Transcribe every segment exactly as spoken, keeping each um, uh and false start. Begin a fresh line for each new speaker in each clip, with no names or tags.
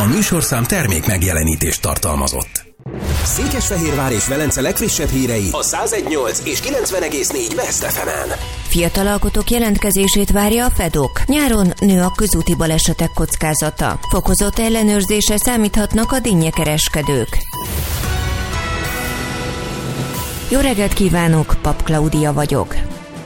A műsorszám termék megjelenítést tartalmazott. Székesfehérvár és Velence legfrissebb hírei a száz egy nyolc és kilencven egész négy Best ef emen.
Fiatal alkotók jelentkezését várja a fedok. Nyáron nő a közúti balesetek kockázata. Fokozott ellenőrzésre számíthatnak a dinnyekereskedők. Jó reggelt kívánok, Pap Klaudia vagyok.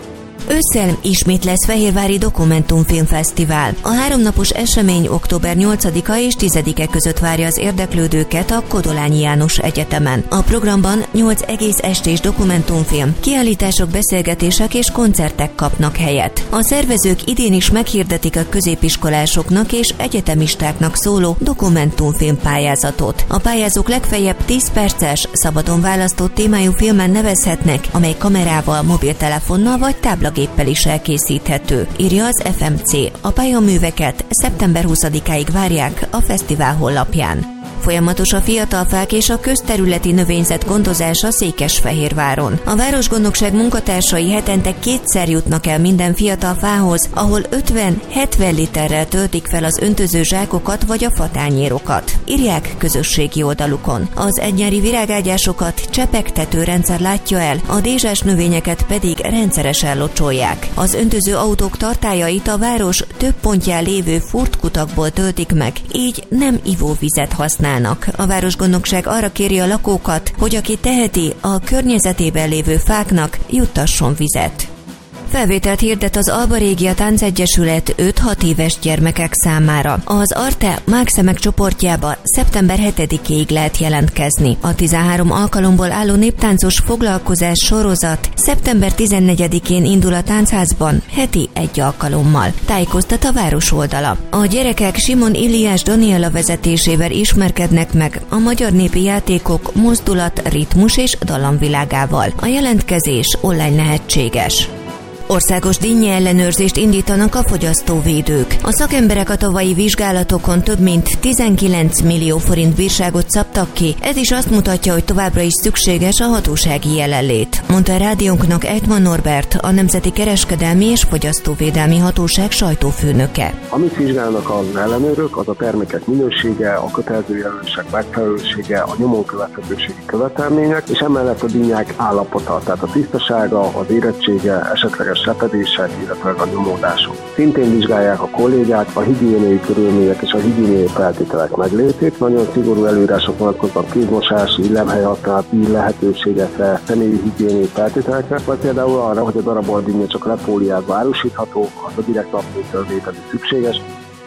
Ősszel ismét lesz Fehérvári Dokumentumfilmfesztivál. A háromnapos esemény október nyolcadika és tizedike között várja az érdeklődőket a Kodolányi János Egyetemen. A programban nyolc egész estés dokumentumfilm, kiállítások, beszélgetések és koncertek kapnak helyet. A szervezők idén is meghirdetik a középiskolásoknak és egyetemistáknak szóló dokumentumfilm pályázatot. A pályázók legfeljebb tíz perces, szabadon választott témájú filmen nevezhetnek, amely kamerával, mobiltelefonnal vagy táblagéppel is elkészíthető, írja az ef em cé. A pályaműveket szeptember huszadikáig várják a fesztivál honlapján. Folyamatos a fiatalfák és a közterületi növényzet gondozása Székesfehérváron. A városgondnokság munkatársai hetente kétszer jutnak el minden fiatal fához, ahol ötven-hetven literrel töltik fel az öntöző zsákokat vagy a fatányérokat, írják közösségi oldalukon. Az egynyári virágágyásokat csepegtető rendszer látja el, a dézsás növényeket pedig rendszeresen locsolják. Az öntöző autók tartályait a város több pontján lévő furtkutakból töltik meg, így nem ivóvizet használ. A városgondnokság arra kéri a lakókat, hogy aki teheti, a környezetében lévő fáknak juttasson vizet. Felvételt hirdet az Alba Régia Táncegyesület öt-hat éves gyermekek számára. Az Arte Mágszemek csoportjába szeptember hetedikéig lehet jelentkezni. A tizenhárom alkalomból álló néptáncos foglalkozás sorozat szeptember tizennegyedikén indul a táncházban, heti egy alkalommal. Tájékoztat a város oldala. A gyerekek Simon Illiás Daniela vezetésével ismerkednek meg a magyar népi játékok mozdulat, ritmus és dallamvilágával. A jelentkezés online lehetséges. Országos dinnye ellenőrzést indítanak a fogyasztóvédők. A szakemberek a tavalyi vizsgálatokon több mint tizenkilenc millió forint bírságot szabtak ki, ez is azt mutatja, hogy továbbra is szükséges a hatósági jelenlét, mondta a rádiónknak Ejtman Norbert, a Nemzeti Kereskedelmi és Fogyasztóvédelmi Hatóság sajtófőnöke.
Amit vizsgálnak az ellenőrök, az a termékek minősége, a kötelező jelölések megfelelősége, a nyomon követhetőségi követelmények, és emellett a dinnyák állapota, tehát a tisztasága, az érettsége, esetleges sepedések, illetve a nyomódások. Szintén vizsgálják a kollégák a higiéniai körülmények és a higiéniai feltételek meglétét. Nagyon szigorú előírások vonatkoznak kézmosási, illemhelyhasználati lehetőségekre, személyi higiéniai feltételekre, vagy például arra, hogy a darabolt dinnye csak lepóliázva árusítható, az a direkt napvétel vételi szükséges.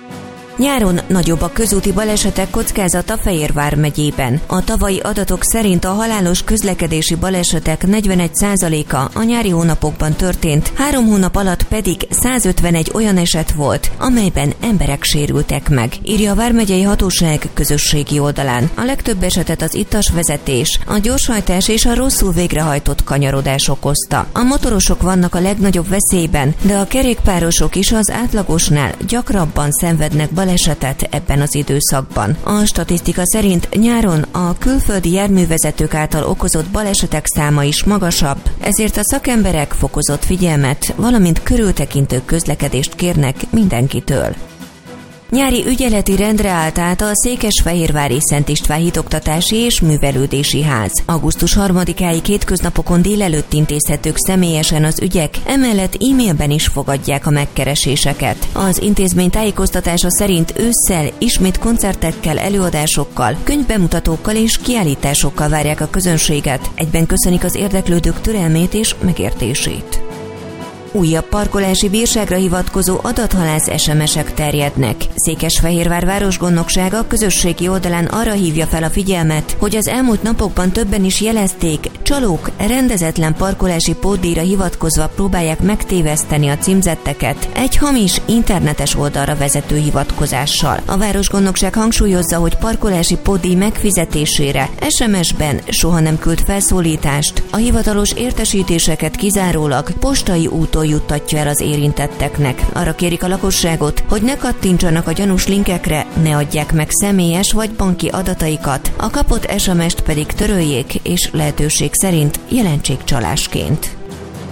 Nyáron nagyobb a közúti balesetek kockázata Fehérvár megyében. A tavalyi adatok szerint a halálos közlekedési balesetek negyvenegy százaléka a nyári hónapokban történt, három hónap alatt pedig százötvenegy olyan eset volt, amelyben emberek sérültek meg, írja a Vármegyei Hatóság közösségi oldalán. A legtöbb esetet az ittas vezetés, a gyorshajtás és a rosszul végrehajtott kanyarodás okozta. A motorosok vannak a legnagyobb veszélyben, de a kerékpárosok is az átlagosnál gyakrabban szenvednek balesetet esetet ebben az időszakban. A statisztika szerint nyáron a külföldi járművezetők által okozott balesetek száma is magasabb, ezért a szakemberek fokozott figyelmet, valamint körültekintő közlekedést kérnek mindenkitől. Nyári ügyeleti rendre állt át a Székesfehérvári Szent István Hitoktatási és Művelődési Ház. augusztus harmadikáig hétköznapokon délelőtt intézhetők személyesen az ügyek, emellett e-mailben is fogadják a megkereséseket. Az intézmény tájékoztatása szerint ősszel ismét koncertekkel, előadásokkal, könyvbemutatókkal és kiállításokkal várják a közönséget, egyben köszönik az érdeklődők türelmét és megértését. Újabb parkolási bírságra hivatkozó adathalász es em esek terjednek. Székesfehérvár városgondnoksága közösségi oldalán arra hívja fel a figyelmet, hogy az elmúlt napokban többen is jelezték, csalók rendezetlen parkolási pótdíjra hivatkozva próbálják megtéveszteni a címzetteket egy hamis internetes oldalra vezető hivatkozással. A városgondnokság hangsúlyozza, hogy parkolási pótdíj megfizetésére es em esben soha nem küld felszólítást, a hivatalos értesítéseket kizárólag postai úton juttatja el az érintetteknek. Arra kérik a lakosságot, hogy ne kattintsanak a gyanús linkekre, ne adják meg személyes vagy banki adataikat, a kapott es em est pedig töröljék, és lehetőség szerint jelentsék csalásként.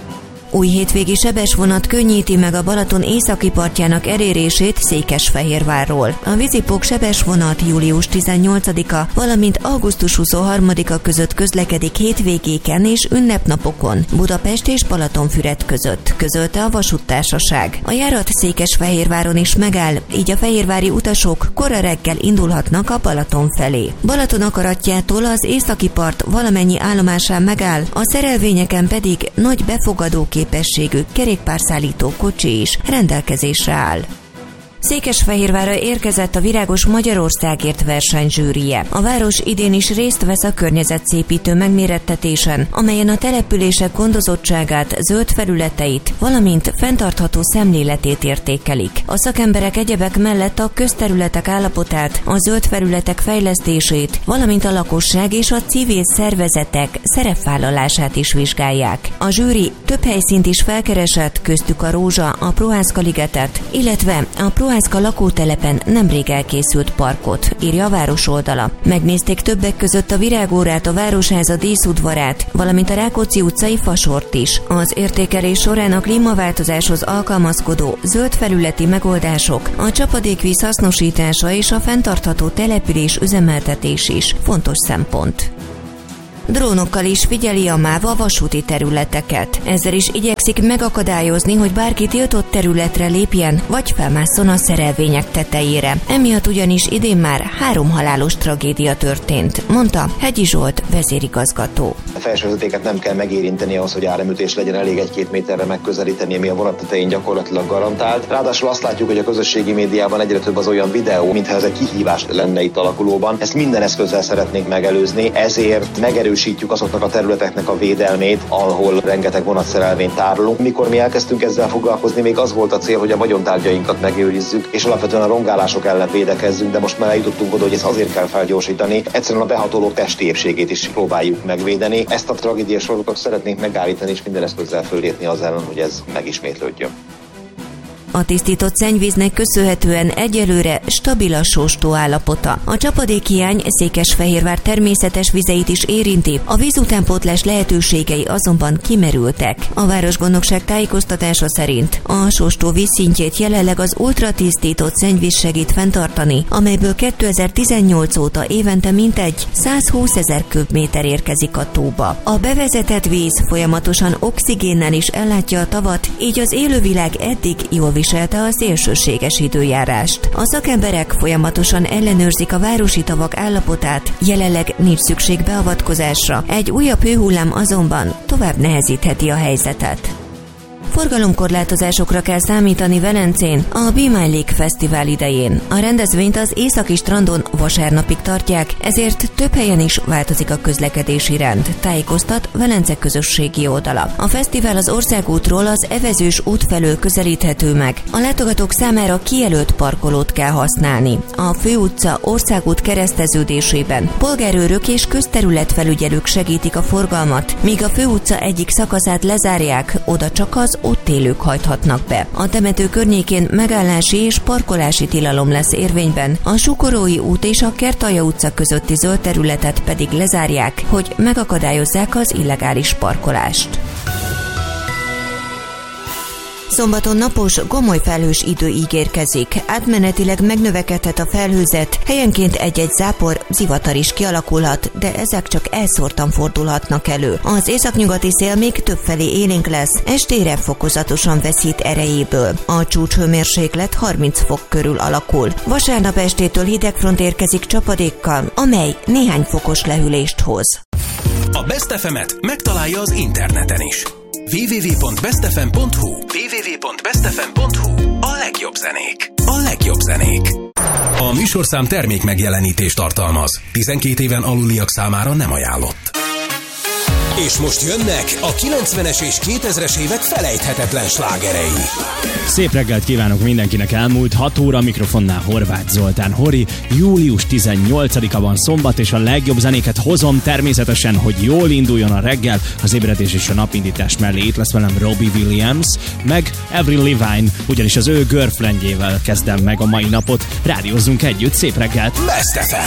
Új hétvégi sebesvonat könnyíti meg a Balaton északi partjának elérését Székesfehérvárról. A vízipók sebesvonat július tizennyolcadika, valamint augusztus huszonharmadika között közlekedik hétvégéken és ünnepnapokon Budapest és Balatonfüred között, közölte a vasúttársaság. A járat Székesfehérváron is megáll, így a fehérvári utasok kora reggel indulhatnak a Balaton felé. Balaton akaratjától az északi part valamennyi állomásán megáll, a szerelvényeken pedig nagy befogadó képességű kerékpárszállító kocsi is rendelkezésre áll. Székesfehérvárra érkezett a Virágos Magyarországért verseny zsűrije. A város idén is részt vesz a környezetszépítő megmérettetésen, amelyen a települések gondozottságát, zöld felületeit, valamint fenntartható szemléletét értékelik. A szakemberek egyebek mellett a közterületek állapotát, a zöld felületek fejlesztését, valamint a lakosság és a civil szervezetek szerepvállalását is vizsgálják. A zsűri több helyszínt is felkeresett, köztük a Rózsa, a Prohászka-ligetet, illetve a Prohászka lakótelepen nemrég elkészült parkot, írja a város oldala. Megnézték többek között a Virágórát, a Városháza díszudvarát, valamint a Rákóczi utcai fasort is. Az értékelés során a klímaváltozáshoz alkalmazkodó zöld felületi megoldások, a csapadékvíz hasznosítása és a fenntartható település üzemeltetés is fontos szempont. Drónokkal is figyeli a MÁV a vasúti területeket. Ezzel is igyekszik megakadályozni, hogy bárki tiltott területre lépjen, vagy felmásszon a szerelvények tetejére. Emiatt ugyanis idén már három halálos tragédia történt, mondta Hegyi Zsolt vezérigazgató.
A felsővezetéket nem kell megérinteni ahhoz, hogy áramütés legyen, elég egy-két méterre megközelíteni, ami a vonat tetején gyakorlatilag garantált. Ráadásul azt látjuk, hogy a közösségi médiában egyre több az olyan videó, mintha ez egy kihívás lenne itt alakulóban. Ezt minden eszközzel szeretnénk megelőzni, ezért megerősítjük azoknak a területeknek a védelmét, ahol rengeteg vonatszerelvényt tárolunk. Mikor mi elkezdtünk ezzel foglalkozni, még az volt a cél, hogy a vagyontárgyainkat megőrizzük, és alapvetően a rongálások ellen védekezzünk, de most már eljutottunk oda, hogy ezt azért kell felgyorsítani. Egyszerűen a behatolók testi épségét is próbáljuk megvédeni. Ezt a tragédia sorozatot szeretnénk megállítani, és minden eszközzel föllépni az ellen, hogy ez megismétlődjön.
A tisztított szennyvíznek köszönhetően egyelőre stabil a sóstó állapota. A csapadékhiány Székesfehérvár természetes vizeit is érinti, a vízutánpótlás lehetőségei azonban kimerültek. A városgondnokság tájékoztatása szerint a sóstó vízszintjét jelenleg az ultratisztított szennyvíz segít fenntartani, amelyből kétezer-tizennyolc óta évente mintegy százhúszezer köbméter érkezik a tóba. A bevezetett víz folyamatosan oxigénnel is ellátja a tavat, így az élővilág eddig jól viselte a szélsőséges időjárást. A szakemberek folyamatosan ellenőrzik a városi tavak állapotát, jelenleg nincs szükség beavatkozásra, egy újabb hőhullám azonban tovább nehezítheti a helyzetet. Forgalomkorlátozásokra kell számítani Velencén a Be My Lake Fesztivál idején. A rendezvényt az északi strandon vasárnapig tartják, ezért több helyen is változik a közlekedési rend, tájékoztat Velence közösségi oldala. A fesztivál az Országútról az Evezős út felől közelíthető meg. A látogatók számára kijelölt parkolót kell használni. A főutca Országút kereszteződésében polgárőrök és közterületfelügyelők segítik a forgalmat, míg a főutca egyik szakaszát lezárják, oda csak az ott élők hajthatnak be. A temető környékén megállási és parkolási tilalom lesz érvényben, a Sukorói út és a Kertalja utca közötti zöld területet pedig lezárják, hogy megakadályozzák az illegális parkolást. Szombaton napos, gomoly felhős idő ígérkezik. Átmenetileg megnövekedhet a felhőzet, helyenként egy-egy zápor, zivatar is kialakulhat, de ezek csak elszórtan fordulhatnak elő. Az északnyugati szél még többfelé élénk lesz, estére fokozatosan veszít erejéből. A csúcshőmérséklet harminc fok körül alakul. Vasárnap estétől hidegfront érkezik csapadékkal, amely néhány fokos lehűlést hoz.
A Best ef emet megtalálja az interneten is. double-u double-u double-u pont best f m pont h u double-u double-u double-u pont best f m pont h u A legjobb zenék. A legjobb zenék. A műsorszám termék megjelenítést tartalmaz. tizenkét éven aluliak számára nem ajánlott. És most jönnek a kilencvenes és kétezres évek felejthetetlen slágerei.
Szép reggelt kívánok mindenkinek, elmúlt hat óra, mikrofonnál Horváth Zoltán Hori. július tizennyolcadika van szombat, és a legjobb zenéket hozom természetesen, hogy jól induljon a reggel. Az ébredés és a napindítás mellé itt lesz velem Robbie Williams, meg Avril Lavigne, ugyanis az ő girlfriendjével kezdem meg a mai napot. Rádiózzunk együtt, szép reggelt!
Best ef em.